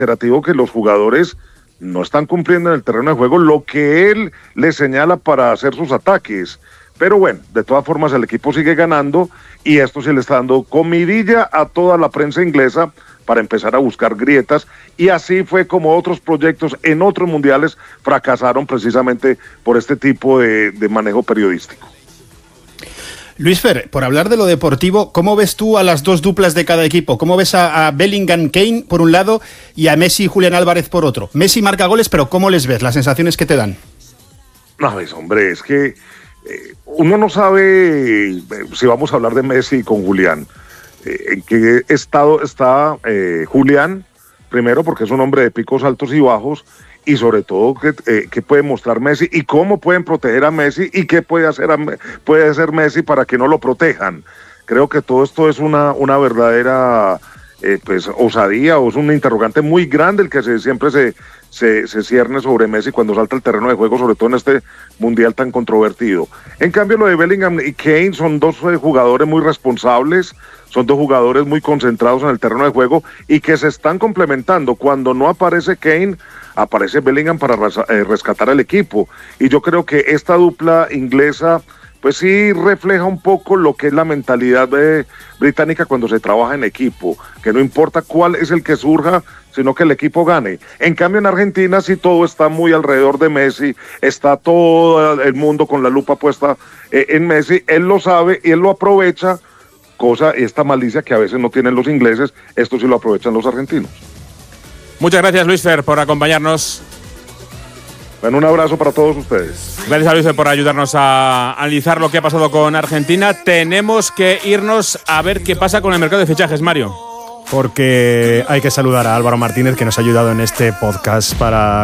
reiterativo que los jugadores no están cumpliendo en el terreno de juego lo que él les señala para hacer sus ataques. Pero bueno, de todas formas el equipo sigue ganando y esto sí le está dando comidilla a toda la prensa inglesa para empezar a buscar grietas, y así fue como otros proyectos en otros mundiales fracasaron precisamente por este tipo de manejo periodístico. Luis Fer, por hablar de lo deportivo, ¿cómo ves tú a las dos duplas de cada equipo? ¿Cómo ves a Bellingham, Kane por un lado y a Messi y Julián Álvarez por otro? Messi marca goles, pero ¿cómo les ves? ¿Las sensaciones que te dan? No, hombre, es que uno no sabe si vamos a hablar de Messi con Julián. ¿En qué estado está Julián? Primero porque es un hombre de picos altos y bajos, y sobre todo qué puede mostrar Messi y cómo pueden proteger a Messi y qué puede hacer Messi para que no lo protejan. Creo que todo esto es una verdadera osadía, o es un interrogante muy grande el que siempre se cierne sobre Messi cuando salta al terreno de juego, sobre todo en este mundial tan controvertido. En cambio, lo de Bellingham y Kane son dos jugadores muy responsables, son dos jugadores muy concentrados en el terreno de juego y que se están complementando. Cuando no aparece Kane, aparece Bellingham para rescatar al equipo. Y yo creo que esta dupla inglesa pues sí refleja un poco lo que es la mentalidad británica cuando se trabaja en equipo, que no importa cuál es el que surja, sino que el equipo gane. En cambio en Argentina sí todo está muy alrededor de Messi, está todo el mundo con la lupa puesta en Messi, él lo sabe y él lo aprovecha, esta malicia que a veces no tienen los ingleses, esto sí lo aprovechan los argentinos. Muchas gracias, Luis Fer, por acompañarnos. Bueno, un abrazo para todos ustedes. Gracias a Luis Fer por ayudarnos a analizar lo que ha pasado con Argentina. Tenemos que irnos a ver qué pasa con el mercado de fichajes, Mario. Porque hay que saludar a Álvaro Martínez, que nos ha ayudado en este podcast.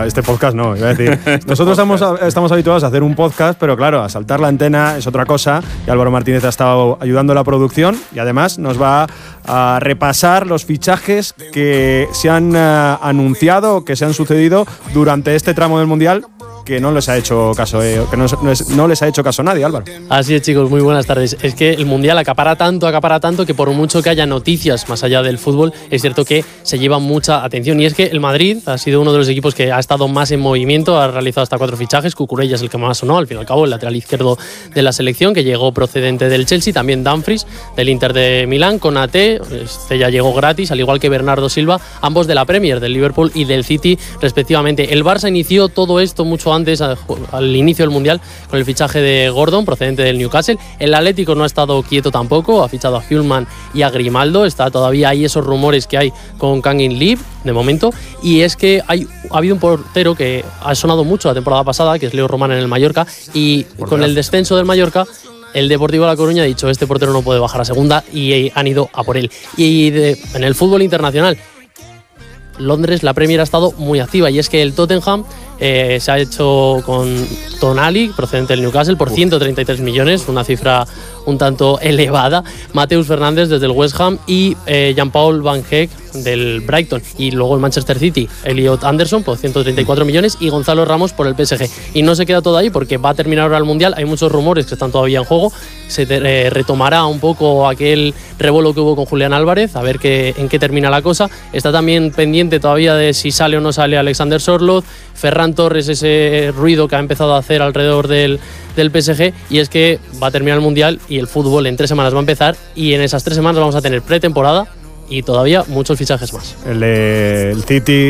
Iba a decir. Nosotros estamos habituados a hacer un podcast, pero claro, a saltar la antena es otra cosa. Y Álvaro Martínez ha estado ayudando a la producción y además nos va a repasar los fichajes que se han anunciado, que se han sucedido durante este tramo del Mundial, que no les ha hecho caso, no les ha hecho caso nadie, Álvaro. Así es, chicos, muy buenas tardes. Es que el Mundial acapara tanto que por mucho que haya noticias más allá del fútbol, es cierto que se lleva mucha atención. Y es que el Madrid ha sido uno de los equipos que ha estado más en movimiento, ha realizado hasta 4 fichajes. Cucurella es el que más sonó, al fin y al cabo, el lateral izquierdo de la selección, que llegó procedente del Chelsea, también Dumfries, del Inter de Milán, Konaté, este ya llegó gratis, al igual que Bernardo Silva, ambos de la Premier, del Liverpool y del City, respectivamente. El Barça inició todo esto mucho antes, al inicio del Mundial, con el fichaje de Gordon, procedente del Newcastle. El Atlético no ha estado quieto tampoco, ha fichado a Hjulman y a Grimaldo, está todavía ahí esos rumores que hay con Kangin Lee de momento, y es que ha habido un portero que ha sonado mucho la temporada pasada, que es Leo Román en el Mallorca, y con el descenso del Mallorca, el Deportivo de La Coruña ha dicho: este portero no puede bajar a segunda, y han ido a por él. Y en el fútbol internacional, Londres, la Premier ha estado muy activa, y es que el Tottenham se ha hecho con Tonali, procedente del Newcastle, por 133 millones, una cifra un tanto elevada. Mateus Fernández desde el West Ham y Jean-Paul Van Heck del Brighton. Y luego el Manchester City, Elliot Anderson por 134 millones y Gonzalo Ramos por el PSG. Y no se queda todo ahí porque va a terminar ahora el Mundial. Hay muchos rumores que están todavía en juego. Se retomará un poco aquel revuelo que hubo con Julián Álvarez, a ver en qué termina la cosa. Está también pendiente todavía de si sale o no sale Alexander Sørloth, Ferran Torres, ese ruido que ha empezado a hacer alrededor del PSG, y es que va a terminar el Mundial y el fútbol en 3 semanas va a empezar, y en esas 3 semanas vamos a tener pretemporada y todavía muchos fichajes más. El City,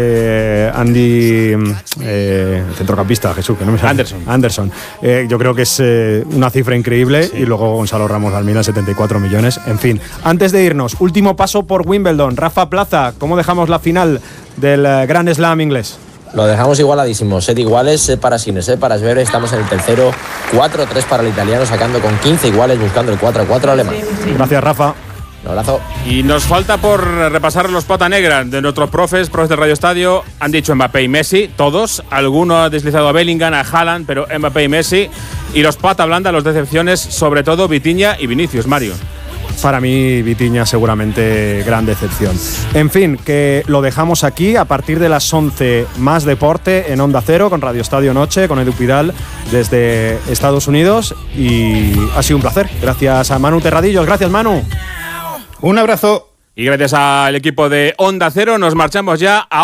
Andy, centrocampista, Jesús, que no me sale. Anderson. Yo creo que es una cifra increíble, sí. Y luego Gonzalo Ramos al Milan, 74 millones. En fin, antes de irnos, último paso por Wimbledon. Rafa Plaza, ¿cómo dejamos la final del Grand Slam inglés? Lo dejamos igualadísimo, set iguales, set para Sinner, set para Zverev, estamos en el tercero, 4-3 para el italiano, sacando con 15 iguales, buscando el 4-4 alemán. Gracias, Rafa. Un abrazo. Y nos falta por repasar los pata negra de nuestros profes de Radio Estadio. Han dicho Mbappé y Messi, todos. Alguno ha deslizado a Bellingham, a Haaland, pero Mbappé y Messi. Y los pata blanda, los decepciones, sobre todo Vitinha y Vinicius, Mario. Para mí, Vitinha seguramente gran decepción. En fin, que lo dejamos aquí. A partir de las 11, más deporte en Onda Cero, con Radio Estadio Noche, con Edu Pidal desde Estados Unidos. Y ha sido un placer. Gracias a Manu Terradillos. Gracias, Manu. Un abrazo. Y gracias al equipo de Onda Cero nos marchamos ya a